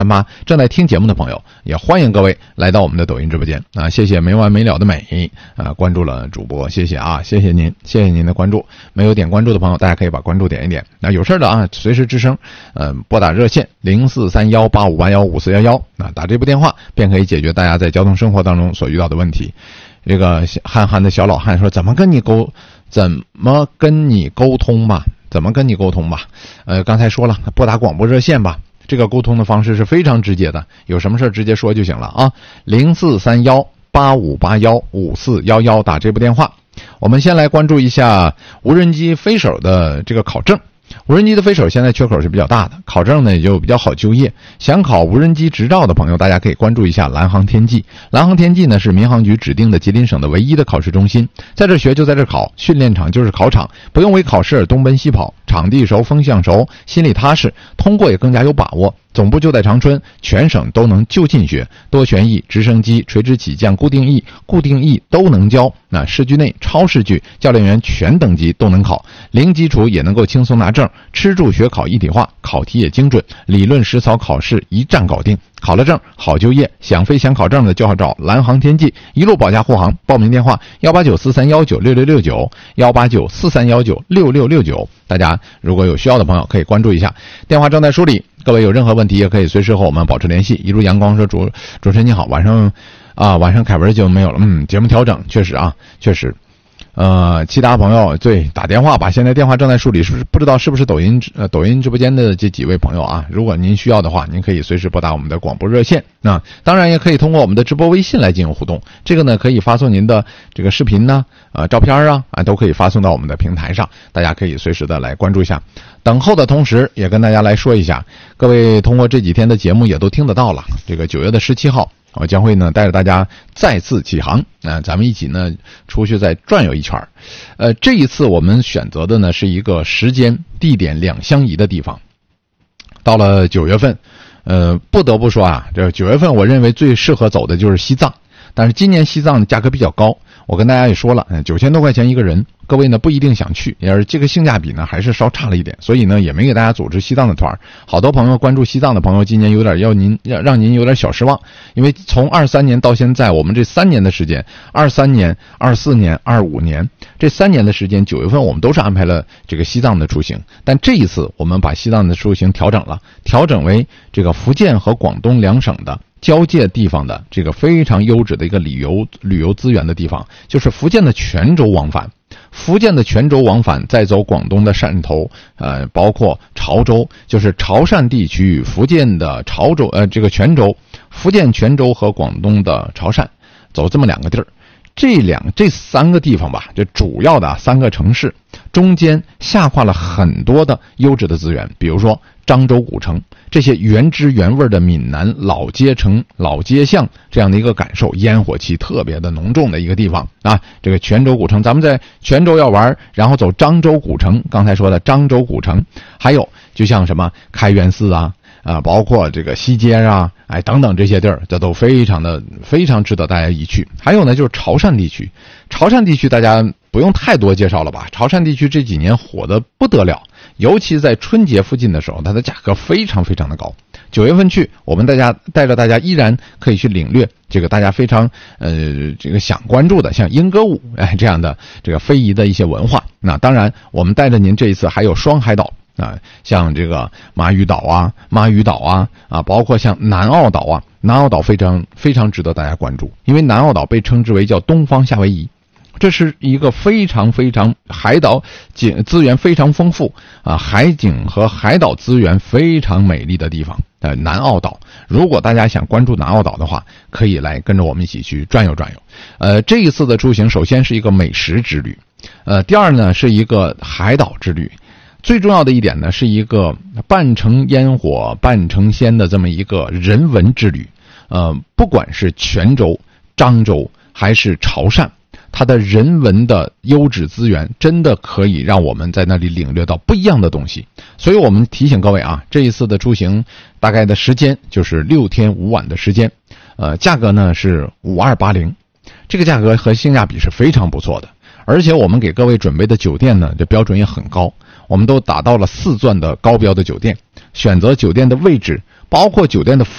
妈正在听节目的朋友，也欢迎各位来到我们的抖音直播间啊！谢谢没完没了的美啊，关注了主播，谢谢啊，谢谢您，谢谢您的关注。没有点关注的朋友，大家可以把关注点一点。那有事的啊，随时吱声，拨打热线043185815411啊，打这部电话便可以解决大家在交通生活当中所遇到的问题。这个憨憨的小老汉说：“怎么跟你沟通吧？刚才说了，拨打广播热线吧。”这个沟通的方式是非常直接的，有什么事直接说就行了啊！043185815411打这部电话。我们先来关注一下无人机飞手的这个考证。无人机的飞手现在缺口是比较大的，考证呢也就比较好就业。想考无人机执照的朋友，大家可以关注一下蓝航天际。蓝航天际呢是民航局指定的吉林省的唯一的考试中心，在这学就在这考，训练场就是考场，不用为考试而东奔西跑，场地熟，风向熟，心里踏实，通过也更加有把握。总部就在长春，全省都能就近学，多旋翼、直升机、垂直起降、固定翼都能教。那市区内、超市区教练员全等级都能考，零基础也能够轻松拿证，吃住学考一体化，考题也精准，理论实操考试一站搞定。考了证好就业，想飞想考证的就要找蓝航天际，一路保驾护航。报名电话18943196669，18943196669。大家如果有需要的朋友可以关注一下，电话正在梳理，各位有任何问题也可以随时和我们保持联系。一如阳光说主持人你好，晚上凯文就没有了，节目调整确实。其他朋友对打电话吧，现在电话正在梳理，是不是不知道是不是抖音直播间的这几位朋友啊？如果您需要的话，您可以随时拨打我们的广播热线啊，当然也可以通过我们的直播微信来进行互动。这个呢可以发送您的这个视频呢、照片啊都可以发送到我们的平台上，大家可以随时的来关注一下。等候的同时，也跟大家来说一下，各位通过这几天的节目也都听得到了，这个9月17号。我将会呢带着大家再次起航，咱们一起呢出去再转悠一圈。这一次我们选择的呢是一个时间地点两相宜的地方。到了9月份，不得不说啊，这9月份我认为最适合走的就是西藏，但是今年西藏的价格比较高，我跟大家也说了，9000多块钱一个人，各位呢不一定想去，也是这个性价比呢还是稍差了一点，所以呢也没给大家组织西藏的团。好多朋友关注西藏的朋友，今年有点让您有点小失望，因为从23年到现在，我们这3年的时间，23年、24年、25年这3年的时间，9月份我们都是安排了这个西藏的出行，但这一次我们把西藏的出行调整为这个福建和广东两省的交界地方的这个非常优质的一个旅游资源的地方，就是福建的泉州往返。再走广东的汕头，包括潮州，就是潮汕地区，福建的潮州，这个泉州，福建泉州和广东的潮汕，走这么2个地儿。这3个地方吧，这主要的3个城市中间下跨了很多的优质的资源，比如说漳州古城，这些原汁原味的闽南老街城、老街巷这样的一个感受，烟火气特别的浓重的一个地方啊。这个泉州古城，咱们在泉州要玩，然后走漳州古城，刚才说的漳州古城，还有就像什么开元寺包括这个西街等等这些地儿，这都非常值得大家一去。还有呢，就是潮汕地区大家不用太多介绍了吧？潮汕地区这几年火得不得了，尤其在春节附近的时候，它的价格非常非常的高。9月份去，我们带着大家依然可以去领略这个大家非常这个想关注的，像莺歌舞这样的这个非遗的一些文化。那当然，我们带着您这一次还有双海岛。像这个马屿岛包括像南澳岛南澳岛非常非常值得大家关注，因为南澳岛被称之为叫东方夏威夷，这是一个非常非常海岛景资源非常丰富海景和海岛资源非常美丽的地方。南澳岛，如果大家想关注南澳岛的话，可以来跟着我们一起去转悠转悠。这一次的出行，首先是一个美食之旅，第二呢是一个海岛之旅。最重要的一点呢，是一个半城烟火半城仙的这么一个人文之旅。不管是泉州、漳州还是潮汕，它的人文的优质资源真的可以让我们在那里领略到不一样的东西。所以我们提醒各位这一次的出行大概的时间就是6天5晚的时间，价格呢是5280，这个价格和性价比是非常不错的。而且我们给各位准备的酒店呢，这标准也很高，我们都打到了4钻的高标的酒店，选择酒店的位置，包括酒店的服